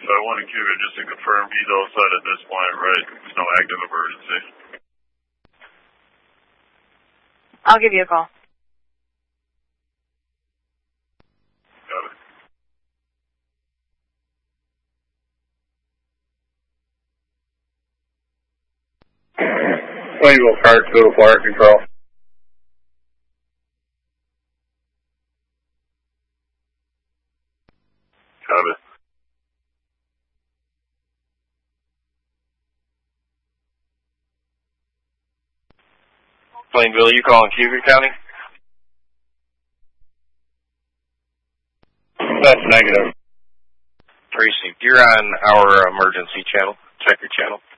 so I want to give it just to confirm he's all set at this point, right? There's no active emergency. I'll give you a call. Got it. Plainville Park, go to fire control. Got it. Plainville, you calling Cuba County? That's negative. Precinct, you're on our emergency channel. Check your channel.